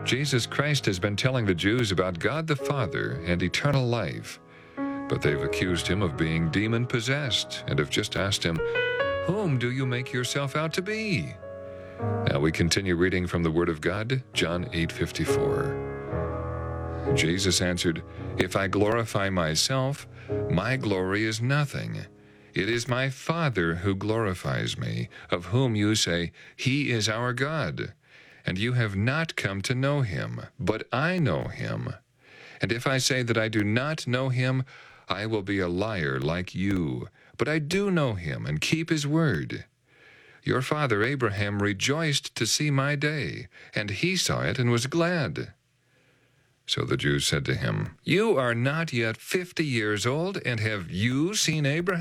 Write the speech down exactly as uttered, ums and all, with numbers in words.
Jesus Christ has been telling the Jews about God the Father and eternal life, but they've accused him of being demon-possessed and have just asked him, "Whom do you make yourself out to be?" Now we continue reading from the Word of God, John eight fifty-four. Jesus answered, "If I glorify myself, my glory is nothing. It is my Father who glorifies me, of whom you say, 'He is our God.' And you have not come to know him, but I know him. And if I say that I do not know him, I will be a liar like you. But I do know him and keep his word. Your father Abraham rejoiced to see my day, and he saw it and was glad." So the Jews said to him, "You are not yet fifty years old, and have you seen Abraham?"